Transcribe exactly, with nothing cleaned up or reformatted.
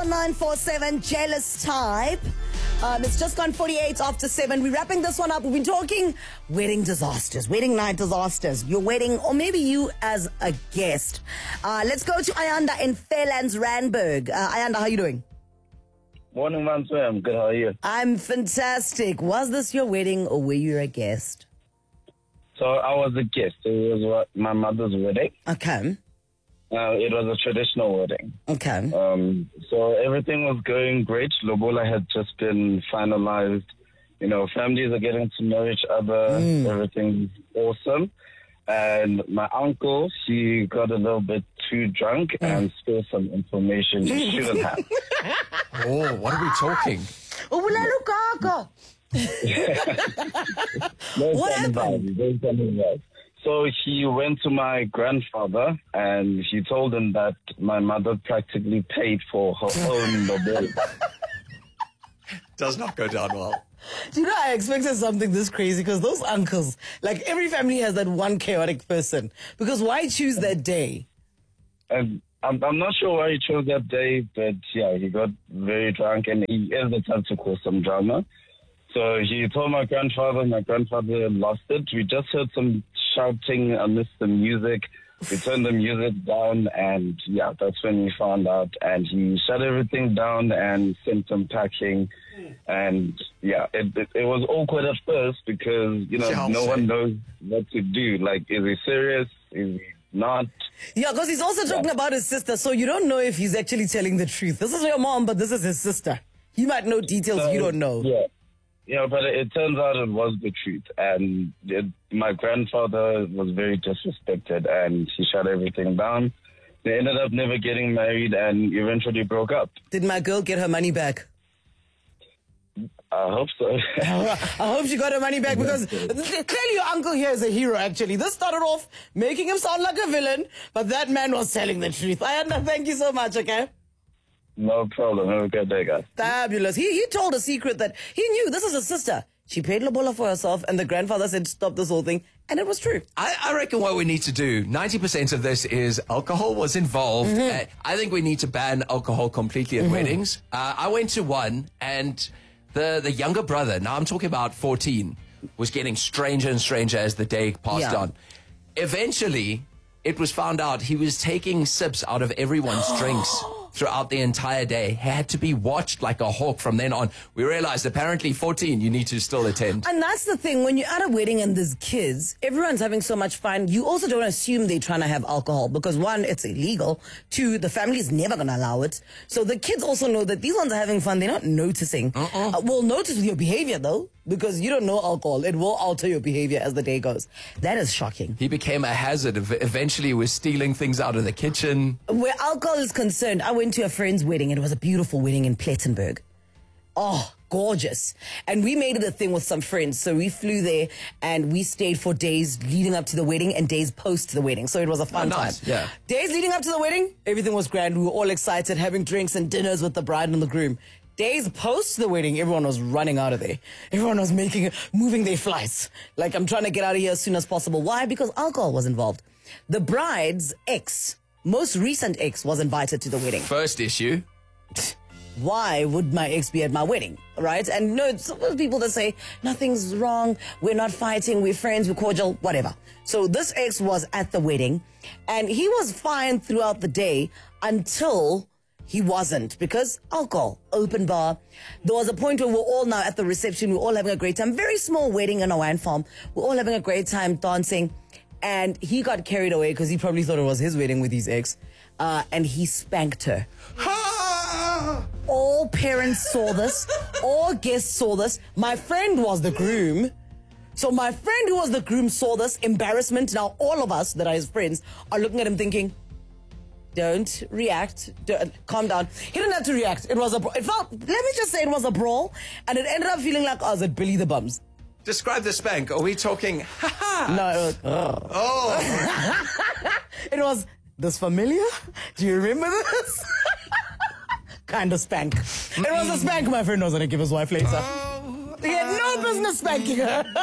nine four seven, jealous type. Um, it's just gone forty-eight after seven. We're wrapping this one up. We've been talking wedding disasters, wedding night disasters, your wedding, or maybe you as a guest. Uh, let's go to Ayanda in Fairlands, Randburg. Uh, Ayanda, how are you doing? Morning, man. I'm good. How are you? I'm fantastic. Was this your wedding or were you a guest? So I was a guest. It was what, my mother's wedding. Okay. Uh, it was a traditional wedding. Okay. Um, so everything was going great. Lobola had just been finalized. You know, families are getting to know each other. Mm. Everything's awesome. And my uncle, he got a little bit too drunk mm. and spilled some information he shouldn't have. Oh, what are we talking? What happened? So he went to my grandfather and he told him that my mother practically paid for her own lobola. Does not go down well. Do you know, I expected something this crazy because those uncles, like every family has that one chaotic person. Because why choose that day? And I'm, I'm not sure why he chose that day, but yeah, he got very drunk and he is the type to cause some drama. So he told my grandfather, my grandfather lost it. We just heard some shouting amidst the music. We turned the music down and yeah, that's when we found out. And he shut everything down and sent them packing. And yeah, it, it, it was awkward at first because, you know, Shall no say. one knows what to do. Like, is he serious? Is he not? Yeah, because he's also talking Yeah. about his sister, so you don't know if he's actually telling the truth. This is your mom, but this is his sister. He might know details So, you don't know. Yeah. Yeah, but it, it turns out it was the truth. And it, my grandfather was very disrespected and he shut everything down. They ended up never getting married and eventually broke up. Did my girl get her money back? I hope so. I hope she got her money back because clearly your uncle here is a hero, actually. This started off making him sound like a villain, but that man was telling the truth. Ayanda, thank you so much, okay? No problem. Have a good day, guys. Fabulous. He he told a secret that he knew this is his sister. She paid lobola for herself, and the grandfather said, stop this whole thing, and it was true. I, I reckon what we need to do, ninety percent of this is alcohol was involved. Mm-hmm. Uh, I think we need to ban alcohol completely at mm-hmm. weddings. Uh, I went to one, and the, the younger brother, now I'm talking about fourteen, was getting stranger and stranger as the day passed Yeah. on. Eventually, it was found out he was taking sips out of everyone's drinks throughout the entire day. He had to be watched like a hawk from then on. We realized apparently fourteen, you need to still attend. And that's the thing, when you're at a wedding and there's kids, everyone's having so much fun, you also don't assume they're trying to have alcohol because one, it's illegal. Two, the family is never going to allow it. So the kids also know that these ones are having fun. They're not noticing. Uh-uh. Uh, we'll notice with your behavior though, because you don't know alcohol. It will alter your behavior as the day goes. That is shocking. He became a hazard. Ev- Eventually, he was stealing things out of the kitchen. Where alcohol is concerned, I went to a friend's wedding. It was a beautiful wedding in Plettenberg. Oh, gorgeous. And we made it a thing with some friends. So we flew there and we stayed for days leading up to the wedding and days post the wedding. So it was a fun Oh, nice. time. Yeah. Days leading up to the wedding, everything was grand. We were all excited, having drinks and dinners with the bride and the groom. Days post the wedding, everyone was running out of there. Everyone was making, moving their flights. Like, I'm trying to get out of here as soon as possible. Why? Because alcohol was involved. The bride's ex, most recent ex, was invited to the wedding. First issue. Why would my ex be at my wedding, right? And no, some of the people that say, nothing's wrong, we're not fighting, we're friends, we're cordial, whatever. So this ex was at the wedding, and he was fine throughout the day until he wasn't, because alcohol, open bar. There was a point where we're all now at the reception, we're all having a great time. Very small wedding in a wine farm. We're all having a great time dancing. And he got carried away because he probably thought it was his wedding with his ex. Uh, and he spanked her. All parents saw this. All guests saw this. My friend was the groom. So my friend who was the groom saw this embarrassment. Now all of us that are his friends are looking at him thinking, don't react. Don't, calm down. He didn't have to react. It was a, it felt, let me just say it was a brawl. And it ended up feeling like I was at Billy the Bums. Describe the spank. Are we talking, ha ha? No, it was, oh. Oh. It was, this familiar? Do you remember this? Kind of spank. It was a spank my friend was going to give his wife later. Oh. He had no business spanking her.